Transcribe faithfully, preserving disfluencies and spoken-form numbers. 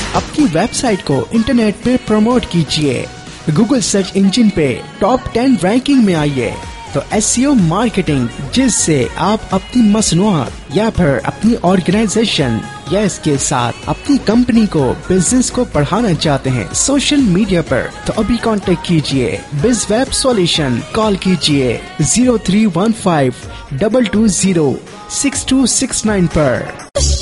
अपनी वेबसाइट को इंटरनेट पे प्रमोट कीजिए, गूगल सर्च इंजन पे टॉप टेन रैंकिंग में आइए। तो एसईओ मार्केटिंग, जिससे आप अपनी मसनूआत या फिर अपनी ऑर्गेनाइजेशन या इसके साथ अपनी कंपनी को, बिजनेस को बढ़ाना चाहते हैं सोशल मीडिया पर, तो अभी कांटेक्ट कीजिए बिज वेब सॉल्यूशन। कॉल कीजिए zero three one five double two zero six to six nine पर।